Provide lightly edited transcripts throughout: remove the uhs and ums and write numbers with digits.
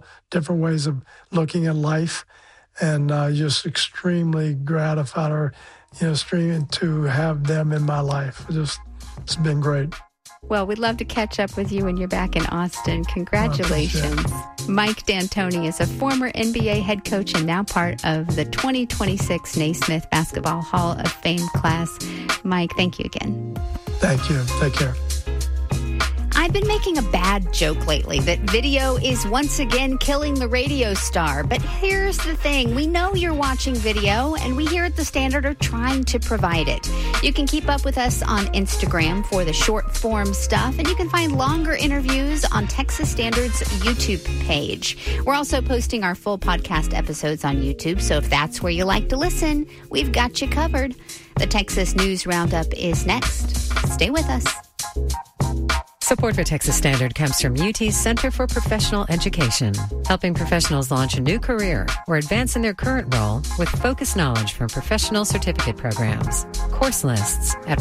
different ways of looking at life, and just extremely gratified or, streaming to have them in my life. It's been great. Well, we'd love to catch up with you when you're back in Austin. Congratulations. Mike D'Antoni is a former NBA head coach and now part of the 2026 Naismith Basketball Hall of Fame class. Mike, thank you again. Thank you. Take care. I've been making a bad joke lately that video is once again killing the radio star. But here's the thing. We know you're watching video, and we here at The Standard are trying to provide it. You can keep up with us on Instagram for the short form stuff, and you can find longer interviews on Texas Standard's YouTube page. We're also posting our full podcast episodes on YouTube, so if that's where you like to listen, we've got you covered. The Texas News Roundup is next. Stay with us. Support for Texas Standard comes from UT's Center for Professional Education, helping professionals launch a new career or advance in their current role with focused knowledge from professional certificate programs. Course lists at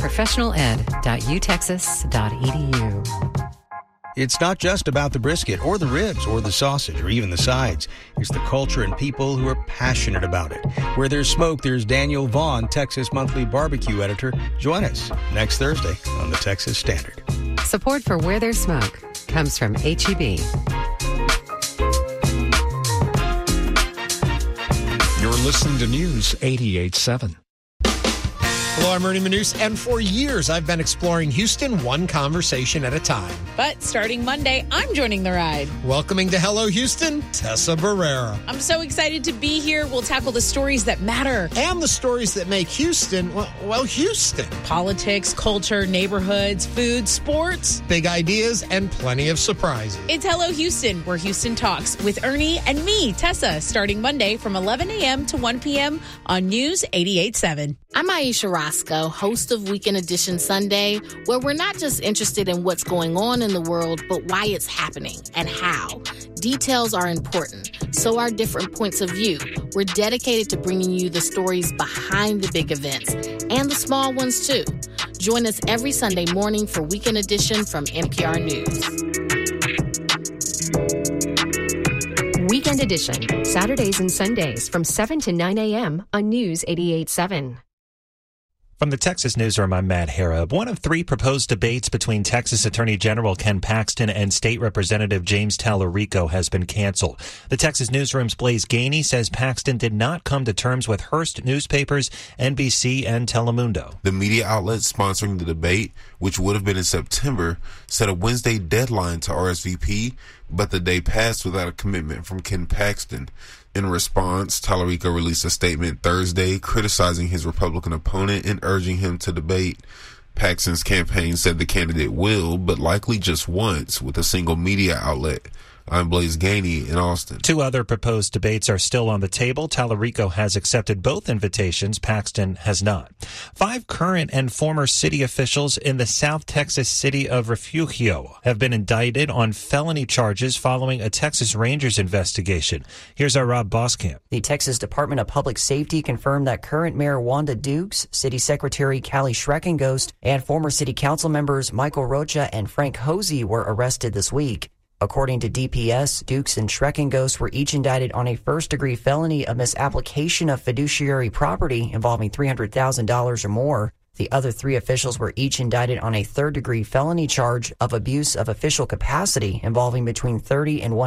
professionaled.utexas.edu. It's not just about the brisket or the ribs or the sausage or even the sides. It's the culture and people who are passionate about it. Where there's smoke, there's Daniel Vaughn, Texas Monthly Barbecue Editor. Join us next Thursday on the Texas Standard. Support for Where There's Smoke comes from H-E-B. You're listening to News 88.7. Hello, I'm Ernie Manous, and for years I've been exploring Houston one conversation at a time. But starting Monday, I'm joining the ride. Welcoming to Hello Houston, Tessa Barrera. I'm so excited to be here. We'll tackle the stories that matter. And the stories that make Houston, well, Houston. Politics, culture, neighborhoods, food, sports. Big ideas and plenty of surprises. It's Hello Houston, where Houston talks with Ernie and me, Tessa, starting Monday from 11 a.m. to 1 p.m. on News 88.7. I'm Aisha Roscoe, host of Weekend Edition Sunday, where we're not just interested in what's going on in the world, but why it's happening and how. Details are important, so are different points of view. We're dedicated to bringing you the stories behind the big events and the small ones, too. Join us every Sunday morning for Weekend Edition from NPR News. Weekend Edition, Saturdays and Sundays from 7 to 9 a.m. on News 88.7. From the Texas Newsroom, I'm Matt Harrop. One of three proposed debates between Texas Attorney General Ken Paxton and State Representative James Tallarico has been canceled. The Texas Newsroom's Blaise Gainey says Paxton did not come to terms with Hearst Newspapers, NBC, and Telemundo. The media outlet sponsoring the debate, which would have been in September, set a Wednesday deadline to RSVP, but the day passed without a commitment from Ken Paxton. In response, Tallarico released a statement Thursday criticizing his Republican opponent and urging him to debate. Paxton's campaign said the candidate will, but likely just once, with a single media outlet. I'm Blaise Gainey in Austin. Two other proposed debates are still on the table. Tallarico has accepted both invitations. Paxton has not. 5 current and former city officials in the South Texas city of Refugio have been indicted on felony charges following a Texas Rangers investigation. Here's our Rob Boskamp. The Texas Department of Public Safety confirmed that current Mayor Wanda Dukes, City Secretary Callie Schreckengost, and former City Council members Michael Rocha and Frank Hosey were arrested this week. According to DPS, Dukes and Schreckengost were each indicted on a first-degree felony of misapplication of fiduciary property involving $300,000 or more. The other 3 officials were each indicted on a third-degree felony charge of abuse of official capacity involving between $30,000 and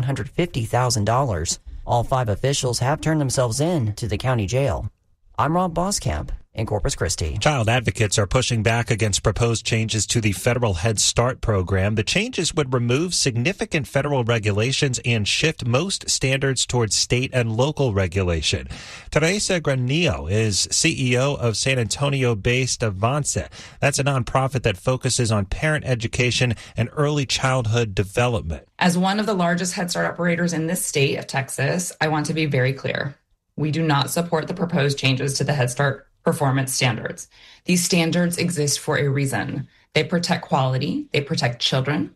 $150,000. All 5 officials have turned themselves in to the county jail. I'm Rob Boskamp in Corpus Christi. Child advocates are pushing back against proposed changes to the federal Head Start program. The changes would remove significant federal regulations and shift most standards towards state and local regulation. Teresa Granillo is CEO of San Antonio-based Avance. That's a nonprofit that focuses on parent education and early childhood development. As one of the largest Head Start operators in this state of Texas, I want to be very clear. We do not support the proposed changes to the Head Start performance standards. These standards exist for a reason. They protect quality, they protect children,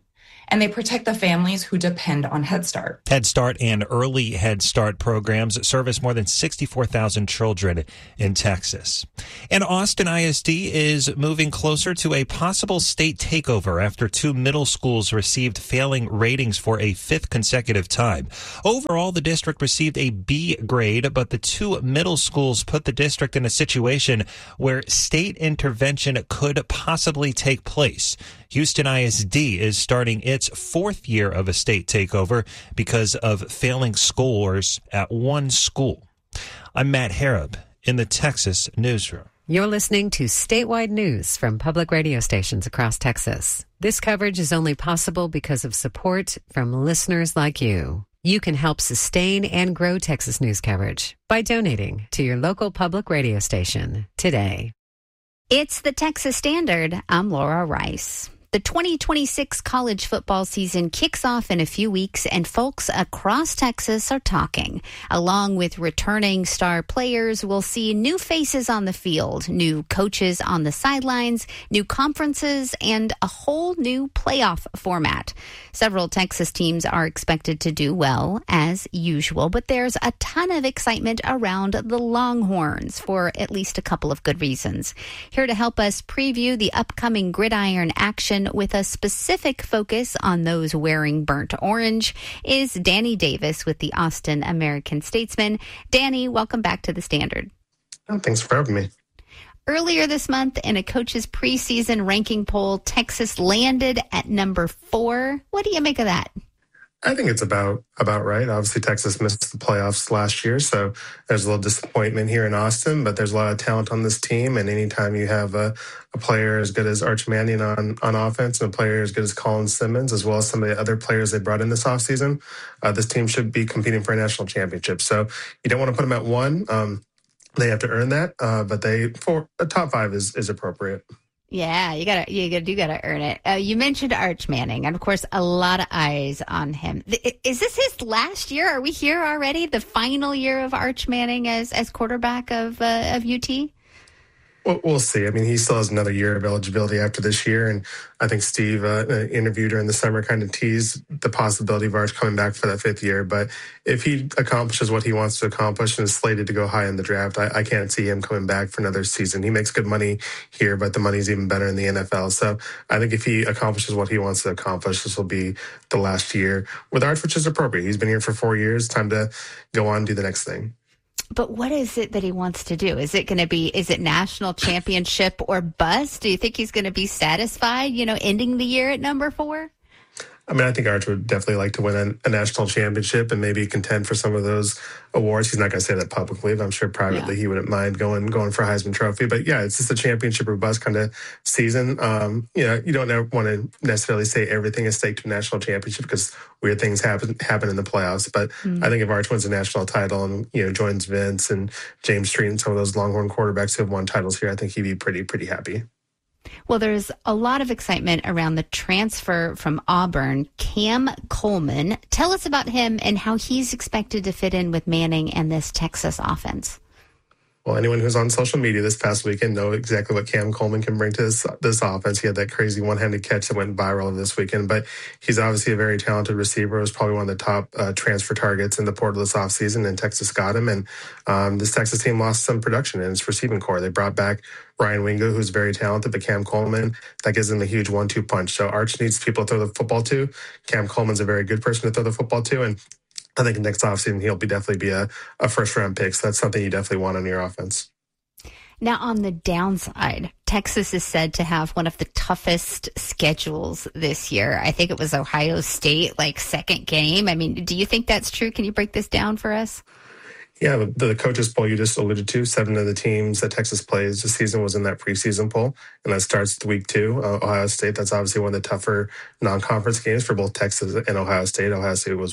and they protect the families who depend on Head Start. Head Start and Early Head Start programs service more than 64,000 children in Texas. And Austin ISD is moving closer to a possible state takeover after 2 middle schools received failing ratings for a 5th consecutive time. Overall, the district received a B grade, but the 2 middle schools put the district in a situation where state intervention could possibly take place. Houston ISD is starting its 4th year of a state takeover because of failing scores at one school. I'm Matt Harrop in the Texas Newsroom. You're listening to statewide news from public radio stations across Texas. This coverage is only possible because of support from listeners like you. You can help sustain and grow Texas news coverage by donating to your local public radio station today. It's the Texas Standard. I'm Laura Rice. The 2026 college football season kicks off in a few weeks, and folks across Texas are talking. Along with returning star players, we'll see new faces on the field, new coaches on the sidelines, new conferences, and a whole new playoff format. Several Texas teams are expected to do well, as usual, but there's a ton of excitement around the Longhorns for at least a couple of good reasons. Here to help us preview the upcoming gridiron action with a specific focus on those wearing burnt orange is Danny Davis with the Austin American-Statesman. Danny, welcome back to the Standard. Oh, thanks for having me. Earlier this month, in a coach's preseason ranking poll, Texas landed at number 4. What do you make of that? I think it's about right. Obviously, Texas missed the playoffs last year, so there's a little disappointment here in Austin, but there's a lot of talent on this team, and anytime you have a player as good as Arch Manning on offense and a player as good as Colin Simmons, as well as some of the other players they brought in this offseason, this team should be competing for a national championship. So you don't want to put them at 1. They have to earn that, but for a top 5 is appropriate. Yeah, you gotta earn it. You mentioned Arch Manning, and of course, a lot of eyes on him. Is this his last year? Are we here already? The final year of Arch Manning as quarterback of UT? Well, we'll see. I mean, he still has another year of eligibility after this year, and I think Steve interviewed during the summer kind of teased the possibility of Arch coming back for that 5th year. But if he accomplishes what he wants to accomplish and is slated to go high in the draft, I can't see him coming back for another season. He makes good money here, but the money's even better in the NFL. So I think if he accomplishes what he wants to accomplish, this will be the last year with Arch, which is appropriate. He's been here for 4 years. Time to go on and do the next thing. But what is it that he wants to do? Is it national championship or bust? Do you think he's going to be satisfied, ending the year at number 4? I mean, I think Arch would definitely like to win a national championship and maybe contend for some of those awards. He's not going to say that publicly, but I'm sure privately he wouldn't mind going for a Heisman Trophy. But yeah, it's just a championship or bust kind of season. You don't ever want to necessarily say everything is staked to a national championship because weird things happen in the playoffs. But I think if Arch wins a national title and joins Vince and James Street and some of those Longhorn quarterbacks who have won titles here, I think he'd be pretty happy. Well, there's a lot of excitement around the transfer from Auburn, Cam Coleman. Tell us about him and how he's expected to fit in with Manning and this Texas offense. Well, anyone who's on social media this past weekend know exactly what Cam Coleman can bring to this offense. He had that crazy one-handed catch that went viral this weekend, but he's obviously a very talented receiver. He was probably one of the top transfer targets in the portal this offseason, and Texas got him. And this Texas team lost some production in its receiving core. They brought back Ryan Wingo, who's very talented, but Cam Coleman, that gives them a huge 1-2 punch. So Arch needs people to throw the football to. Cam Coleman's a very good person to throw the football to, and I think next offseason he'll definitely be a first-round pick, so that's something you definitely want on your offense. Now, on the downside, Texas is said to have one of the toughest schedules this year. I think it was Ohio State, second game. I mean, do you think that's true? Can you break this down for us? Yeah, the coaches poll you just alluded to, 7 of the teams that Texas plays this season was in that preseason poll, and that starts with week 2. Ohio State, that's obviously one of the tougher non-conference games for both Texas and Ohio State. Ohio State was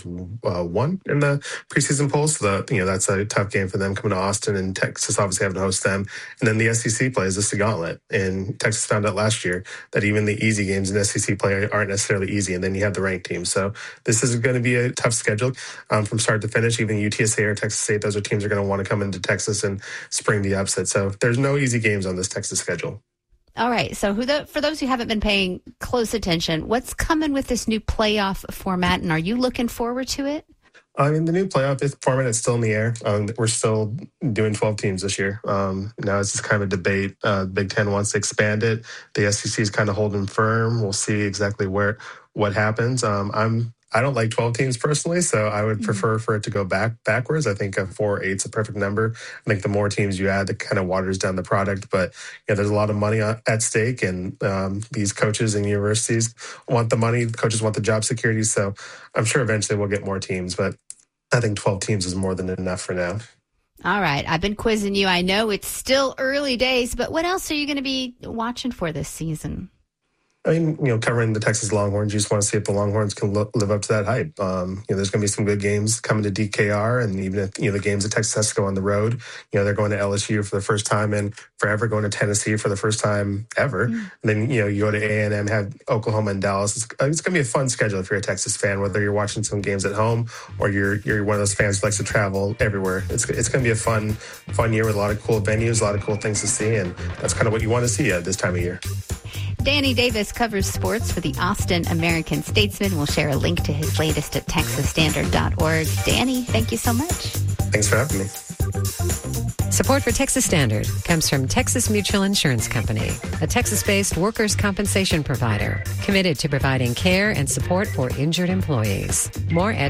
1 in the preseason poll, so that's a tough game for them coming to Austin, and Texas obviously having to host them. And then the SEC plays the gauntlet, and Texas found out last year that even the easy games in SEC play aren't necessarily easy, and then you have the ranked teams. So this is going to be a tough schedule from start to finish. Even UTSA or Texas State, those teams are going to want to come into Texas and spring the upset. So there's no easy games on this Texas schedule. All right. So for those who haven't been paying close attention, what's coming with this new playoff format, and are you looking forward to it? I mean, the new playoff format is still in the air. We're still doing 12 teams this year. Now it's just kind of a debate. Big Ten wants to expand it. The SEC is kind of holding firm. We'll see exactly what happens. I don't like 12 teams personally, so I would prefer for it to go backwards. I think 4 or 8 is a perfect number. I think the more teams you add, it kind of waters down the product. But there's a lot of money at stake, and these coaches and universities want the money. Coaches want the job security. So I'm sure eventually we'll get more teams, but I think 12 teams is more than enough for now. All right. I've been quizzing you. I know it's still early days, but what else are you going to be watching for this season? I mean, covering the Texas Longhorns, you just want to see if the Longhorns can live up to that hype. There's going to be some good games coming to DKR, and even if, the games that Texas has to go on the road, they're going to LSU for the first time in forever, going to Tennessee for the first time ever. And then, you go to A&M, have Oklahoma and Dallas. It's going to be a fun schedule if you're a Texas fan, whether you're watching some games at home or you're one of those fans who likes to travel everywhere. It's going to be a fun year with a lot of cool venues, a lot of cool things to see, and that's kind of what you want to see at this time of year. Danny Davis covers sports for the Austin American-Statesman. We'll share a link to his latest at TexasStandard.org. Danny, thank you so much. Thanks for having me. Support for Texas Standard comes from Texas Mutual Insurance Company, a Texas-based workers' compensation provider committed to providing care and support for injured employees. More at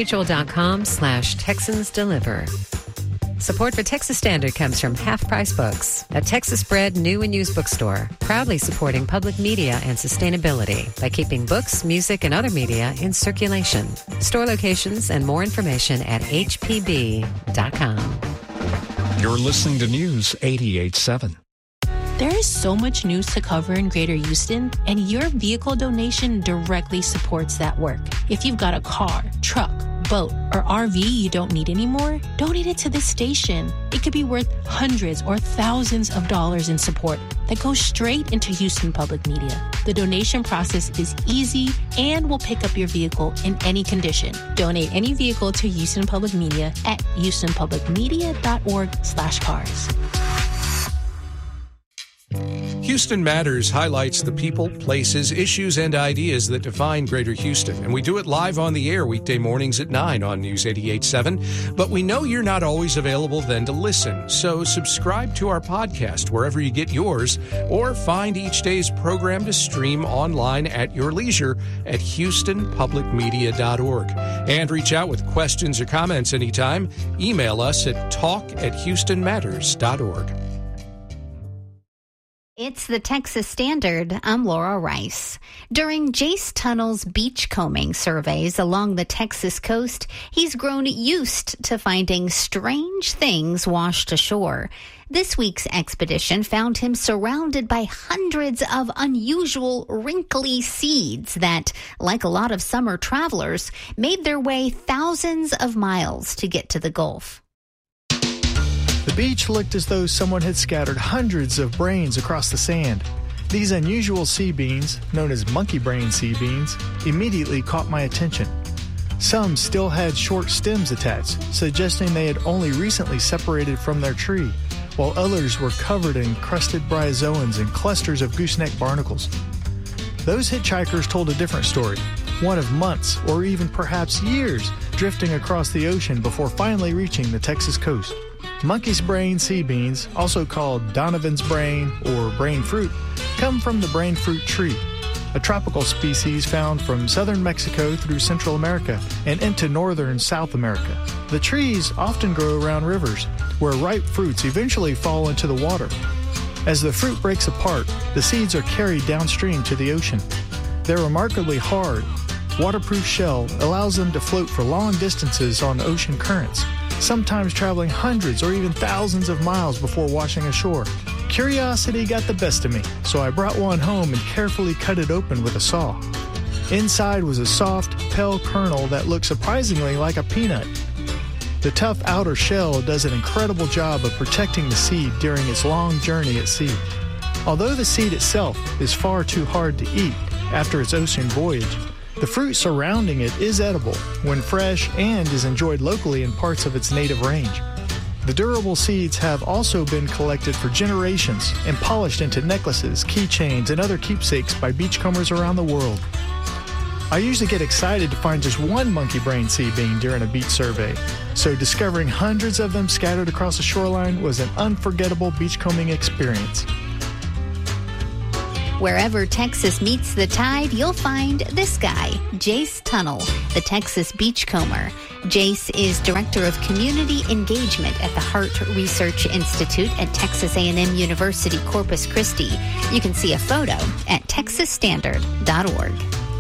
texasmutual.com/TexansDeliver. Support for Texas Standard comes from Half Price Books, a Texas-bred new and used bookstore, proudly supporting public media and sustainability by keeping books, music, and other media in circulation. Store locations and more information at hpb.com. You're listening to News 88.7. There is so much news to cover in Greater Houston, and your vehicle donation directly supports that work. If you've got a car, truck, boat, or RV you don't need anymore, donate it to this station. It could be worth hundreds or thousands of dollars in support that goes straight into Houston Public Media. The donation process is easy and will pick up your vehicle in any condition. Donate any vehicle to Houston Public Media at houstonpublicmedia.org/cars. Houston Matters highlights the people, places, issues, and ideas that define Greater Houston. And we do it live on the air weekday mornings at 9 on News 88.7. But we know you're not always available then to listen. So subscribe to our podcast wherever you get yours, or find each day's program to stream online at your leisure at houstonpublicmedia.org. And reach out with questions or comments anytime. Email us at talk@houstonmatters.org. It's the Texas Standard. I'm Laura Rice. During Jace Tunnel's beachcombing surveys along the Texas coast, he's grown used to finding strange things washed ashore. This week's expedition found him surrounded by hundreds of unusual wrinkly seeds that, like a lot of summer travelers, made their way thousands of miles to get to the Gulf. The beach looked as though someone had scattered hundreds of brains across the sand. These unusual sea beans, known as monkey brain sea beans, immediately caught my attention. Some still had short stems attached, suggesting they had only recently separated from their tree, while others were covered in crusted bryozoans and clusters of gooseneck barnacles. Those hitchhikers told a different story, one of months or even perhaps years drifting across the ocean before finally reaching the Texas coast. Monkey's brain sea beans, also called Donovan's brain or brain fruit, come from the brain fruit tree, a tropical species found from southern Mexico through Central America and into northern South America. The trees often grow around rivers, where ripe fruits eventually fall into the water. As the fruit breaks apart, the seeds are carried downstream to the ocean. Their remarkably hard, waterproof shell allows them to float for long distances on ocean currents, sometimes traveling hundreds or even thousands of miles before washing ashore. Curiosity got the best of me, so I brought one home and carefully cut it open with a saw. Inside was a soft, pale kernel that looked surprisingly like a peanut. The tough outer shell does an incredible job of protecting the seed during its long journey at sea. Although the seed itself is far too hard to eat after its ocean voyage, the fruit surrounding it is edible when fresh and is enjoyed locally in parts of its native range. The durable seeds have also been collected for generations and polished into necklaces, keychains, and other keepsakes by beachcombers around the world. I usually get excited to find just one monkey brain sea bean during a beach survey, so discovering hundreds of them scattered across the shoreline was an unforgettable beachcombing experience. Wherever Texas meets the tide, you'll find this guy, Jace Tunnel, the Texas Beachcomber. Jace is Director of Community Engagement at the Hart Research Institute at Texas A&M University, Corpus Christi. You can see a photo at texasstandard.org.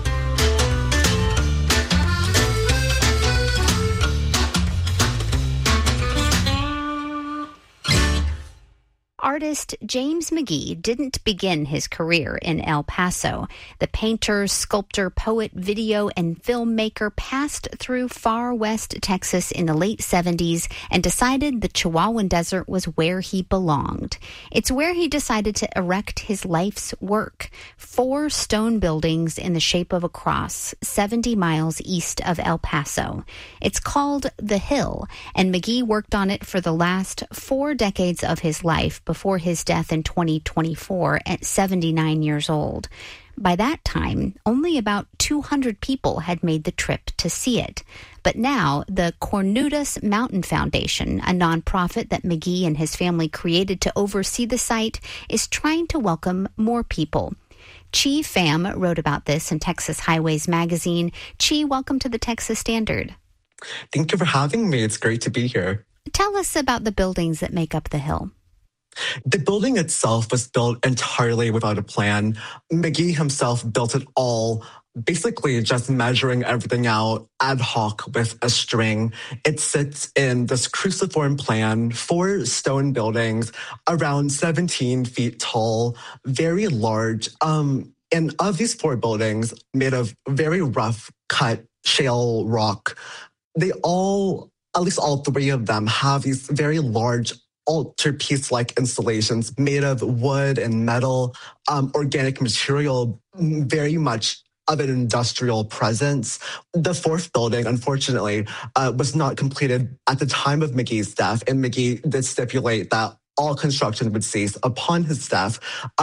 Artist James McGee didn't begin his career in El Paso. The painter, sculptor, poet, video, and filmmaker passed through far west Texas in the late 70s and decided the Chihuahuan Desert was where he belonged. It's where he decided to erect his life's work. 4 stone buildings in the shape of a cross, 70 miles east of El Paso. It's called The Hill, and McGee worked on it for the last 4 decades of his life before his death in 2024 at 79 years old. By that time, only about 200 people had made the trip to see it. But now, the Cornudas Mountain Foundation, a nonprofit that McGee and his family created to oversee the site, is trying to welcome more people. Chi Pham wrote about this in Texas Highways magazine. Chi, welcome to the Texas Standard. Thank you for having me. It's great to be here. Tell us about the buildings that make up the hill. The building itself was built entirely without a plan. McGee himself built it all, basically just measuring everything out ad hoc with a string. It sits in this cruciform plan, 4 stone buildings, around 17 feet tall, very large. And of these 4 buildings, made of very rough cut shale rock, they all, at least all 3 of them, have these very large altarpiece-like installations made of wood and metal, organic material, very much of an industrial presence. The 4th building, unfortunately, was not completed at the time of McGee's death, and McGee did stipulate that all construction would cease upon his death.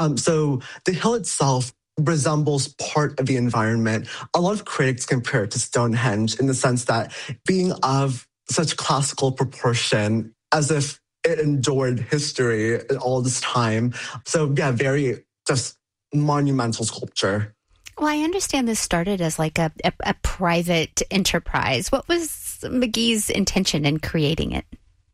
So the hill itself resembles part of the environment. A lot of critics compare it to Stonehenge in the sense that being of such classical proportion, as if it endured history all this time. So yeah, very just monumental sculpture. Well, I understand this started as like a private enterprise. What was McGee's intention in creating it?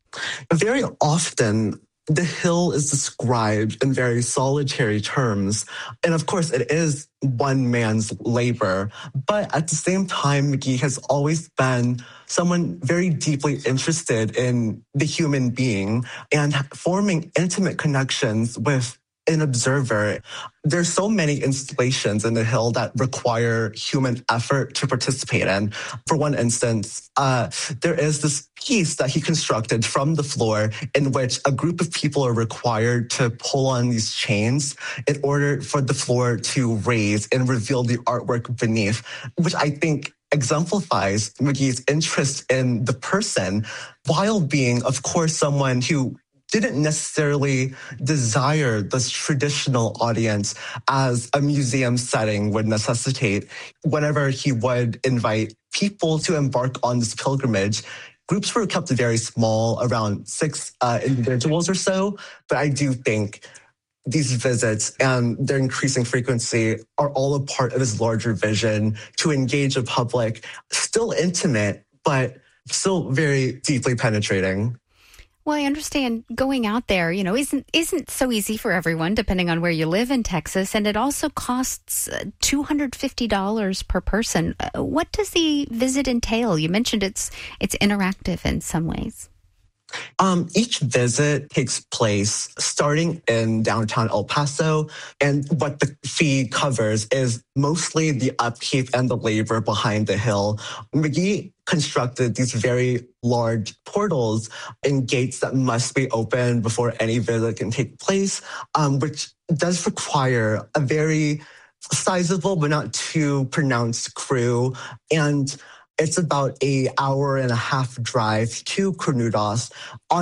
Very often, the hill is described in very solitary terms. And of course, it is one man's labor. But at the same time, McGee has always been someone very deeply interested in the human being and forming intimate connections with an observer. There's so many installations in the hill that require human effort to participate in. For one instance, there is this piece that he constructed from the floor in which a group of people are required to pull on these chains in order for the floor to raise and reveal the artwork beneath, which I think exemplifies McGee's interest in the person while being, of course, someone who didn't necessarily desire this traditional audience as a museum setting would necessitate. Whenever he would invite people to embark on this pilgrimage, groups were kept very small, around 6 individuals or so. But I do think these visits and their increasing frequency are all a part of his larger vision to engage a public, still intimate, but still very deeply penetrating. Well, I understand going out there, isn't so easy for everyone, depending on where you live in Texas. And it also costs $250 per person. What does the visit entail? You mentioned it's interactive in some ways. Each visit takes place starting in downtown El Paso, and what the fee covers is mostly the upkeep and the labor behind the hill. McGee constructed these very large portals and gates that must be opened before any visit can take place, which does require a very sizable but not too pronounced crew. And it's about an hour and a half drive to Cornudas. On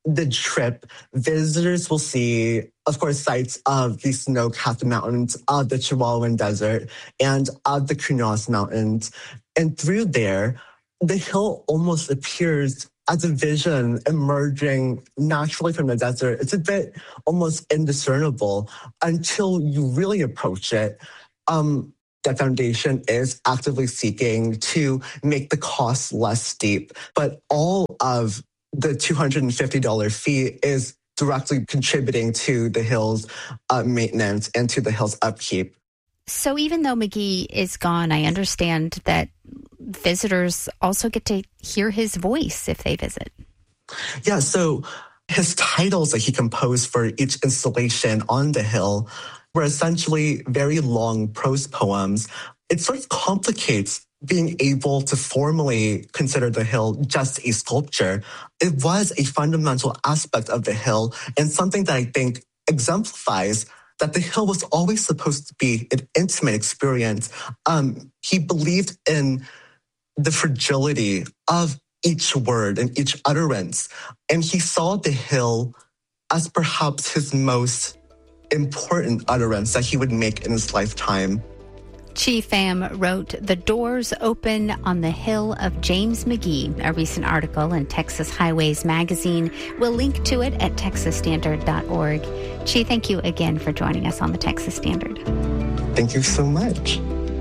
the trip, visitors will see, of course, sights of the snow-capped mountains of the Chihuahuan Desert and of the Cunas Mountains. And through there, the hill almost appears as a vision emerging naturally from the desert. It's a bit almost indiscernible until you really approach it. The foundation is actively seeking to make the cost less steep, but all of the $250 fee is directly contributing to the hill's maintenance and to the hill's upkeep. So even though McGee is gone, I understand that visitors also get to hear his voice if they visit. Yeah, so his titles that he composed for each installation on the hill were essentially very long prose poems. It sort of complicates being able to formally consider the hill just a sculpture. It was a fundamental aspect of the hill and something that I think exemplifies that the hill was always supposed to be an intimate experience. He believed in the fragility of each word and each utterance, and he saw the hill as perhaps his most important utterance that he would make in his lifetime. Chief Pham wrote The Doors Open on the Hill of James McGee, a recent article in Texas Highways magazine. We'll link to it at texasstandard.org. Chief, thank you again for joining us on the Texas Standard. Thank you so much.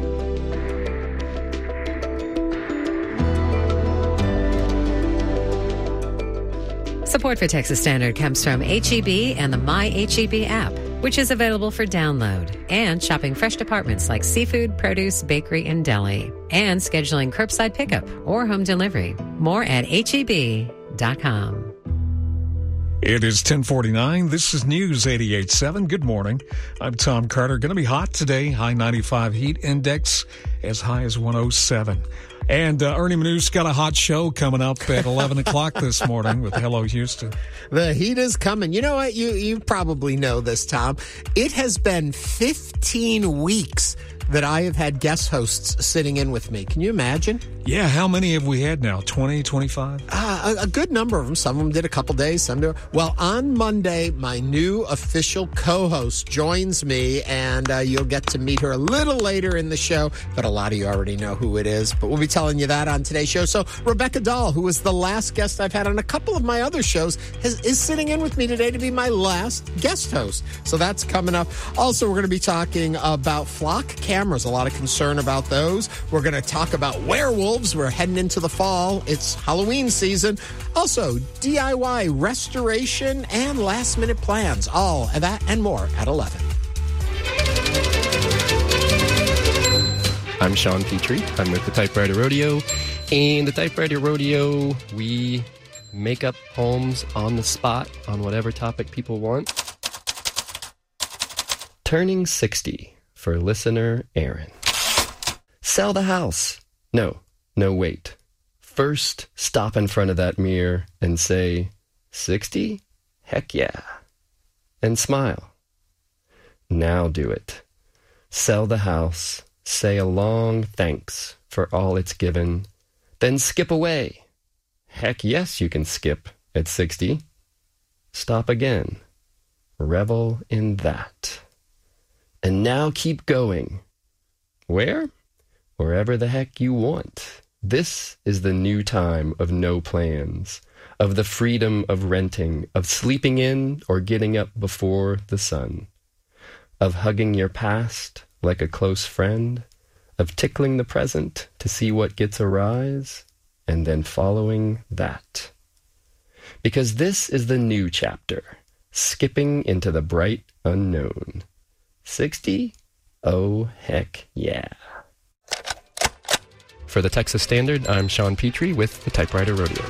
Support for Texas Standard comes from H-E-B and the My H-E-B app, which is available for download, and shopping fresh departments like seafood, produce, bakery, and deli, and scheduling curbside pickup or home delivery. More at heb.com. It is 10:49. This is News 88.7. Good morning. I'm Tom Carter. Going to be hot today. High 95 heat index as high as 107. And Ernie Manu's got a hot show coming up at 11 o'clock this morning with Hello Houston. The heat is coming. You know what? You probably know this, Tom. It has been 15 weeks that I have had guest hosts sitting in with me. Can you imagine? Yeah, how many have we had now? 20, 25? A good number of them. Some of them did a couple days, some did. Well, on Monday, my new official co-host joins me, and you'll get to meet her a little later in the show, but a lot of you already know who it is. But we'll be telling you that on today's show. So Rebecca Dahl, who was the last guest I've had on a couple of my other shows, is sitting in with me today to be my last guest host. So that's coming up. Also, we're going to be talking about flock cameras. A lot of concern about those. We're going to talk about werewolves. We're heading into the fall. It's Halloween season. Also, DIY restoration and last-minute plans. All of that and more at 11. I'm Sean Petrie. I'm with the Typewriter Rodeo. In the Typewriter Rodeo, we make up poems on the spot on whatever topic people want. Turning 60 for listener Aaron. Sell the house. No, wait. First, stop in front of that mirror and say, 60? Heck yeah. And smile. Now do it. Sell the house. Say a long thanks for all it's given. Then skip away. Heck yes, you can skip at 60. Stop again. Revel in that. And now keep going. Where? Wherever the heck you want. This is the new time of no plans, of the freedom of renting, of sleeping in or getting up before the sun, of hugging your past like a close friend, of tickling the present to see what gets a rise, and then following that. Because this is the new chapter, skipping into the bright unknown. 60? Oh, heck yeah. For the Texas Standard, I'm Sean Petrie with the Typewriter Rodeo.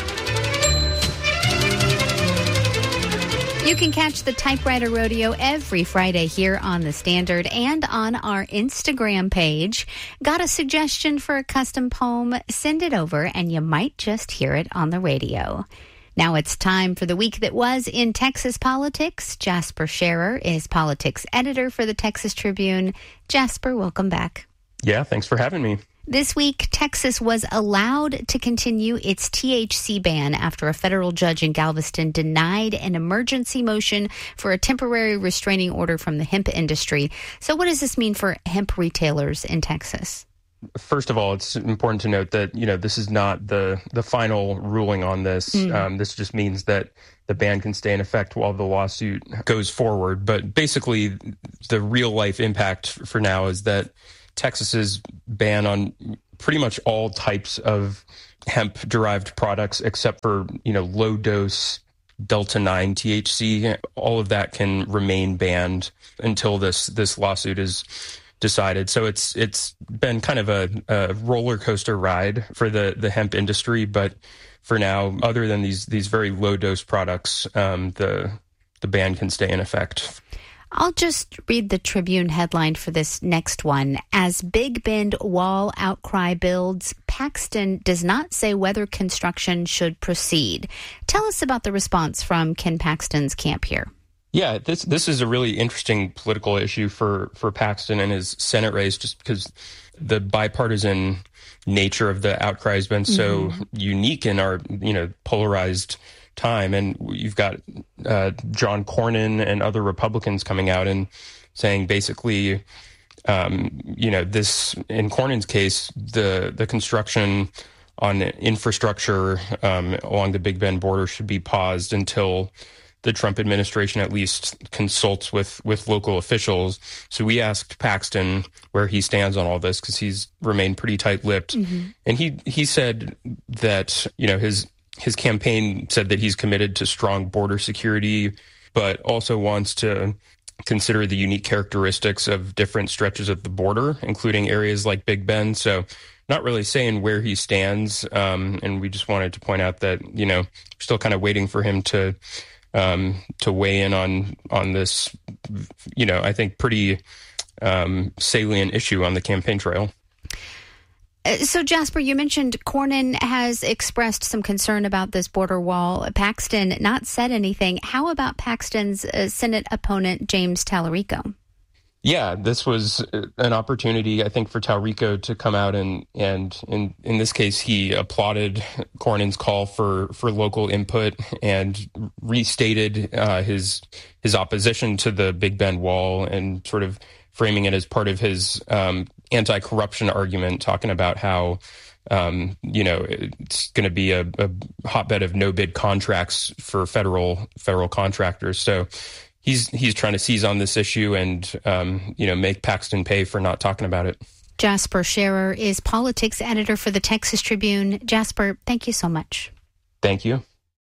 You can catch the Typewriter Rodeo every Friday here on the Standard and on our Instagram page. Got a suggestion for a custom poem? Send it over and you might just hear it on the radio. Now it's time for the week that was in Texas politics. Jasper Scherer is politics editor for the Texas Tribune. Jasper, welcome back. Yeah, thanks for having me. This week, Texas was allowed to continue its THC ban after a federal judge in Galveston denied an emergency motion for a temporary restraining order from the hemp industry. So what does this mean for hemp retailers in Texas? First of all, it's important to note that, this is not the final ruling on this. This just means that the ban can stay in effect while the lawsuit goes forward. But basically, the real life impact for now is that Texas's ban on pretty much all types of hemp-derived products, except for, low-dose Delta-9 THC, all of that can remain banned until this lawsuit is decided. So it's been kind of a roller coaster ride for the hemp industry. But for now, other than these very low-dose products, the ban can stay in effect. I'll just read the Tribune headline for this next one. As Big Bend wall outcry builds, Paxton does not say whether construction should proceed. Tell us about the response from Ken Paxton's camp here. Yeah, this is a really interesting political issue for Paxton and his Senate race, just because the bipartisan nature of the outcry has been so unique in our, polarized time. And you've got John Cornyn and other Republicans coming out and saying basically, this, in Cornyn's case, the construction on infrastructure along the Big Bend border should be paused until the Trump administration at least consults with local officials. So we asked Paxton where he stands on all this, because he's remained pretty tight-lipped. And he said that, his campaign said that he's committed to strong border security, but also wants to consider the unique characteristics of different stretches of the border, including areas like Big Bend. So not really saying where he stands. And we just wanted to point out that, we're still kind of waiting for him to weigh in on this, I think pretty salient issue on the campaign trail. So, Jasper, you mentioned Cornyn has expressed some concern about this border wall. Paxton not said anything. How about Paxton's Senate opponent, James Tallarico? Yeah, this was an opportunity, I think, for Tallarico to come out and in this case, he applauded Cornyn's call for local input and restated his opposition to the Big Bend wall and sort of framing it as part of his anti-corruption argument, talking about how it's going to be a hotbed of no-bid contracts for federal contractors. So he's trying to seize on this issue and make Paxton pay for not talking about it. Jasper Scherer is politics editor for the Texas Tribune. Jasper, thank you so much. Thank you.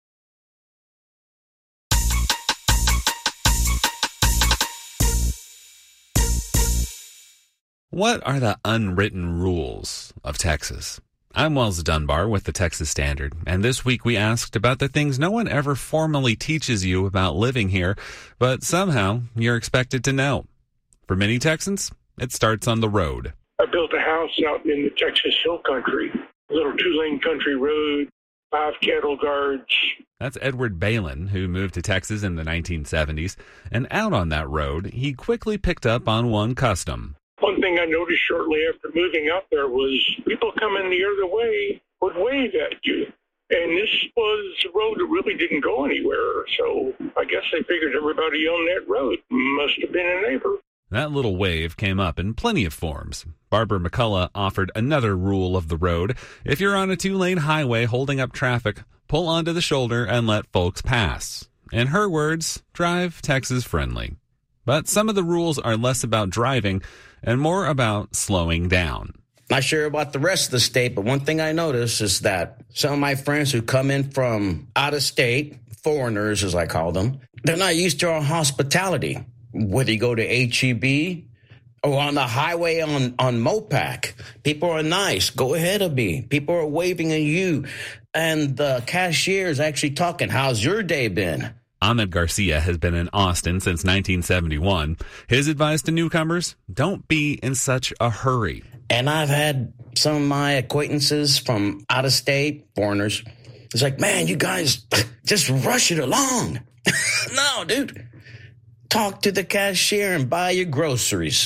What are the unwritten rules of Texas? I'm Wells Dunbar with the Texas Standard, and this week we asked about the things no one ever formally teaches you about living here, but somehow you're expected to know. For many Texans, it starts on the road. I built a house out in the Texas Hill Country, a little 2-lane country road, 5 cattle guards. That's Edward Balin, who moved to Texas in the 1970s, and out on that road, he quickly picked up on one custom. One thing I noticed shortly after moving out there was people coming the other way would wave at you. And this was a road that really didn't go anywhere. So I guess they figured everybody on that road must have been a neighbor. That little wave came up in plenty of forms. Barbara McCullough offered another rule of the road. If you're on a 2-lane highway holding up traffic, pull onto the shoulder and let folks pass. In her words, drive Texas friendly. But some of the rules are less about driving and more about slowing down. Not sure about the rest of the state, but one thing I notice is that some of my friends who come in from out of state, foreigners as I call them, they're not used to our hospitality. Whether you go to H-E-B or on the highway on Mopac, people are nice. Go ahead of me. People are waving at you. And the cashier is actually talking, how's your day been? Ahmed Garcia has been in Austin since 1971. His advice to newcomers, don't be in such a hurry. And I've had some of my acquaintances from out of state, foreigners. It's like, man, you guys just rush it along. No, dude. Talk to the cashier and buy your groceries.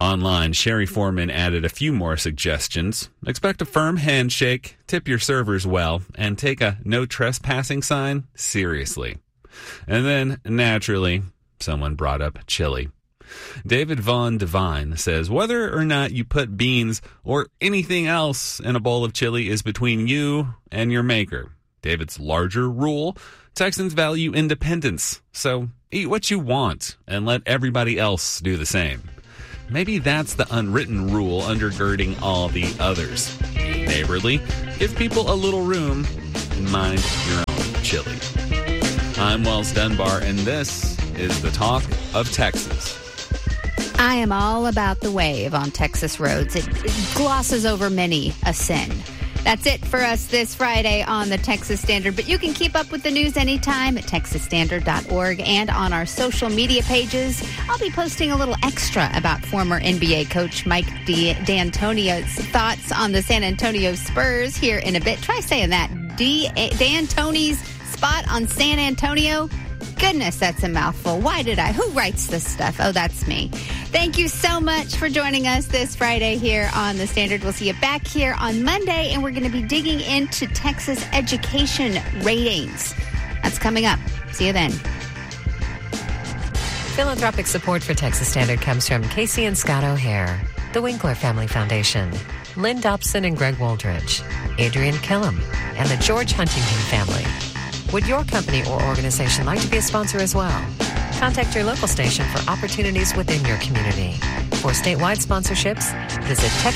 Online, Sherry Foreman added a few more suggestions. Expect a firm handshake, tip your servers well, and take a no trespassing sign seriously. And then, naturally, someone brought up chili. David Vaughn Devine says, whether or not you put beans or anything else in a bowl of chili is between you and your maker. David's larger rule, Texans value independence, so eat what you want and let everybody else do the same. Maybe that's the unwritten rule undergirding all the others. Be neighborly, give people a little room, and mind your own chili. I'm Wells Dunbar, and this is the Talk of Texas. I am all about the wave on Texas roads. It glosses over many a sin. That's it for us this Friday on the Texas Standard. But you can keep up with the news anytime at texasstandard.org and on our social media pages. I'll be posting a little extra about former NBA coach Mike D'Antonio's thoughts on the San Antonio Spurs here in a bit. Try saying that. D'Antoni's spot on San Antonio. Goodness, that's a mouthful. Who writes this stuff? Oh, that's me. Thank you so much for joining us this Friday here on The Standard. We'll see you back here on Monday, and we're going to be digging into Texas education ratings. That's coming up. See you then. Philanthropic support for Texas Standard comes from Casey and Scott O'Hare, the Winkler Family Foundation, Lynn Dobson and Greg Wooldridge, Adrian Killam, and the George Huntington family. Would your company or organization like to be a sponsor as well? Contact your local station for opportunities within your community. For statewide sponsorships, visit